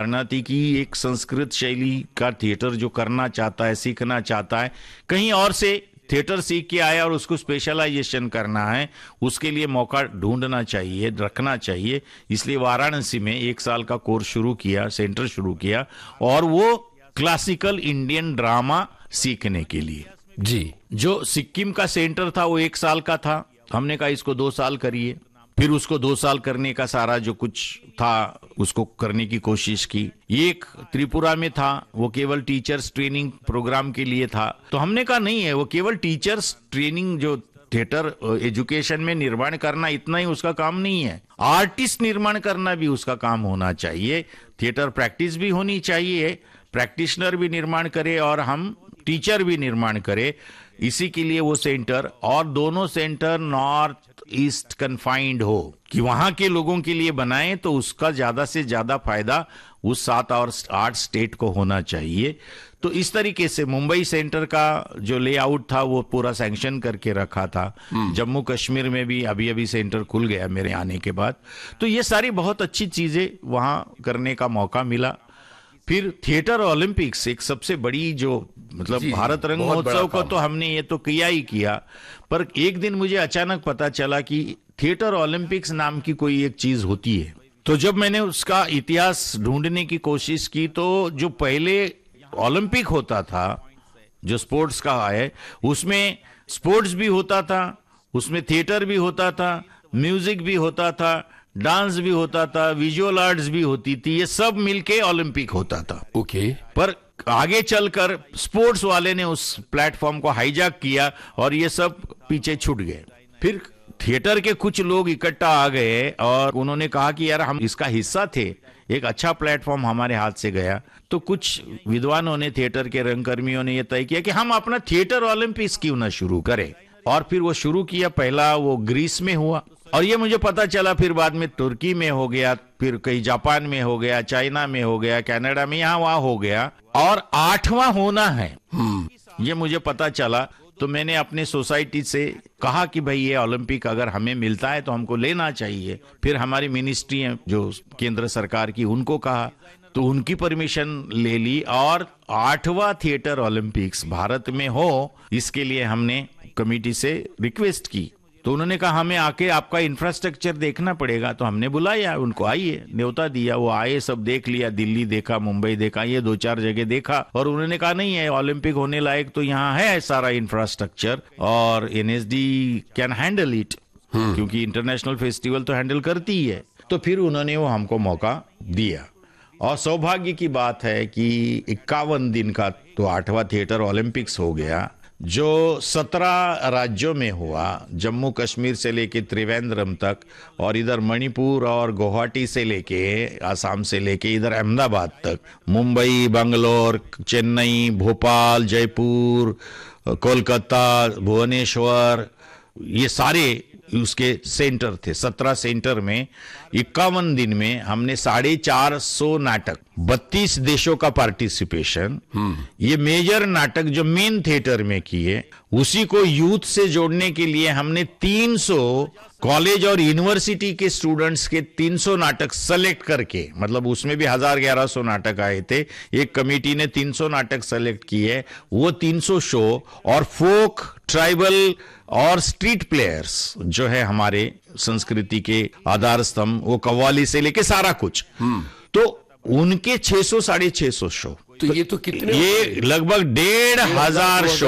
वाराणसी की एक संस्कृत शैली का थिएटर जो करना चाहता है, सीखना चाहता है, कहीं और से थिएटर सीख के आया और उसको स्पेशलाइजेशन करना है, उसके लिए मौका ढूंढना चाहिए, रखना चाहिए। इसलिए वाराणसी में 1 साल का कोर्स शुरू किया, सेंटर शुरू किया, और वो क्लासिकल इंडियन ड्रामा सीखने के लिए। जी, जो सिक्किम का सेंटर था वो 1 साल का था, हमने कहा इसको 2 साल करिए। फिर उसको 2 साल करने का सारा जो कुछ था उसको करने की कोशिश की। एक त्रिपुरा में था, वो केवल टीचर्स ट्रेनिंग प्रोग्राम के लिए था। तो हमने कहा नहीं है, वो केवल टीचर्स ट्रेनिंग जो थिएटर एजुकेशन में निर्माण करना इतना ही उसका काम नहीं है, आर्टिस्ट निर्माण करना भी उसका काम होना चाहिए। थिएटर प्रैक्टिस भी होनी चाहिए, प्रैक्टिशनर भी निर्माण करे और हम टीचर भी निर्माण करे। इसी के लिए वो सेंटर, और दोनों सेंटर नॉर्थ ईस्ट कन्फाइंड हो कि वहां के लोगों के लिए बनाएं, तो उसका ज्यादा से ज्यादा फायदा उस 7 और 8 स्टेट को होना चाहिए। तो इस तरीके से मुंबई सेंटर का जो लेआउट था वो पूरा सैंक्शन करके रखा था। जम्मू कश्मीर में भी अभी अभी सेंटर खुल गया मेरे आने के बाद। तो ये सारी बहुत अच्छी चीजें वहां करने का मौका मिला। फिर थिएटर ओलंपिक्स एक सबसे बड़ी जो मतलब भारत रंग महोत्सव को तो हमने ये तो किया ही किया, पर एक दिन मुझे अचानक पता चला कि थिएटर ओलंपिक्स नाम की कोई एक चीज होती है। तो जब मैंने उसका इतिहास ढूंढने की कोशिश की, तो जो पहले ओलंपिक होता था जो स्पोर्ट्स का है, उसमें स्पोर्ट्स भी होता था, उसमें थिएटर भी होता था, म्यूजिक भी होता था, डांस भी होता था, विजुअल आर्ट्स भी होती थी, ये सब मिलके ओलंपिक होता था। ओके। पर आगे चलकर स्पोर्ट्स वाले ने उस प्लेटफॉर्म को हाईजैक किया और ये सब पीछे छूट गए। फिर थिएटर के कुछ लोग इकट्ठा आ गए और उन्होंने कहा कि यार हम इसका हिस्सा थे, एक अच्छा प्लेटफॉर्म हमारे हाथ से गया। तो कुछ विद्वानों ने, थिएटर के रंगकर्मियों ने यह तय किया कि हम अपना थिएटर ओलंपिक्स क्यों ना शुरू करें, और फिर वो शुरू किया। पहला वो ग्रीस में हुआ, और ये मुझे पता चला फिर बाद में तुर्की में हो गया, फिर कहीं जापान में हो गया, चाइना में हो गया, कनाडा में, यहाँ वहां हो गया, और 8वां होना है ये मुझे पता चला। तो मैंने अपने सोसाइटी से कहा कि भाई ये ओलंपिक अगर हमें मिलता है तो हमको लेना चाहिए। फिर हमारी मिनिस्ट्री है जो केंद्र सरकार की, उनको कहा, तो उनकी परमिशन ले ली, और 8वां थिएटर ओलंपिक्स भारत में हो इसके लिए हमने कमेटी से रिक्वेस्ट की। तो उन्होंने कहा हमें आके आपका इंफ्रास्ट्रक्चर देखना पड़ेगा। तो हमने बुलाया उनको, आइए, न्योता दिया, वो आए, सब देख लिया, दिल्ली देखा, मुंबई देखा, ये 2-4 जगह देखा, और उन्होंने कहा नहीं है ओलंपिक होने लायक तो यहाँ है सारा इंफ्रास्ट्रक्चर, और एनएसडी कैन हैंडल इट, क्योंकि इंटरनेशनल फेस्टिवल तो हैंडल करती ही है। तो फिर उन्होंने वो हमको मौका दिया, और सौभाग्य की बात है कि 51 दिन का तो 8वां थिएटर ओलंपिक्स हो गया, जो 17 राज्यों में हुआ, जम्मू कश्मीर से लेके त्रिवेंद्रम तक, और इधर मणिपुर और गुवाहाटी से लेके, आसाम से लेके इधर अहमदाबाद तक, मुंबई, बंगलोर, चेन्नई, भोपाल, जयपुर, कोलकाता, भुवनेश्वर, ये सारे उसके सेंटर थे। 17 सेंटर में 51 दिन में हमने 450 नाटक, 32 देशों का पार्टिसिपेशन, ये मेजर नाटक जो मेन थिएटर में किए, उसी को यूथ से जोड़ने के लिए हमने 300 कॉलेज और यूनिवर्सिटी के स्टूडेंट्स के 300 नाटक सेलेक्ट करके, मतलब उसमें भी 1000-1100 नाटक आए थे, एक कमेटी ने 300 नाटक सेलेक्ट किए, वो 300 शो, और फोक, ट्राइबल और स्ट्रीट प्लेयर्स जो है हमारे संस्कृति के आधार स्तंभ, वो कव्वाली से लेके सारा कुछ, तो उनके 600-650 शो। तो ये तो कितने, ये लगभग 1,500 शो,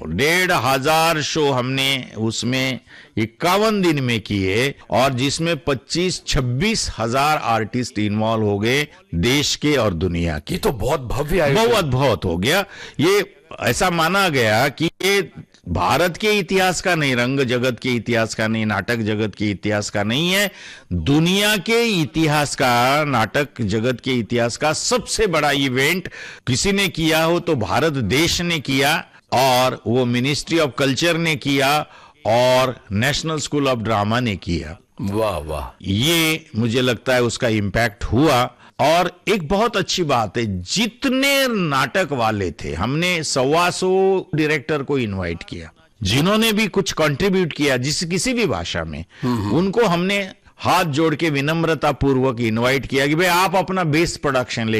1,500 शो हमने उसमें 51 दिन में किए, और जिसमें 25-26 हजार आर्टिस्ट इन्वॉल्व हो गए देश के और दुनिया के। ये तो बहुत भव्य, बहुत हो गया। ये ऐसा माना गया कि ये भारत के इतिहास का नहीं, रंग जगत के इतिहास का नहीं, नाटक जगत के इतिहास का नहीं है, दुनिया के इतिहास का, नाटक जगत के इतिहास का सबसे बड़ा इवेंट किसी ने किया हो तो भारत देश ने किया, और वो मिनिस्ट्री ऑफ कल्चर ने किया, और नेशनल स्कूल ऑफ ड्रामा ने किया। वाह वाह, ये मुझे लगता है उसका इम्पैक्ट हुआ। और एक बहुत अच्छी बात है, जितने नाटक वाले थे हमने 125 डायरेक्टर को इनवाइट किया, जिन्होंने भी कुछ कंट्रीब्यूट किया जिस किसी भी भाषा में, उनको हमने हाथ जोड़ के विनम्रता पूर्वक इनवाइट किया कि भाई आप अपना बेस्ट प्रोडक्शन लेके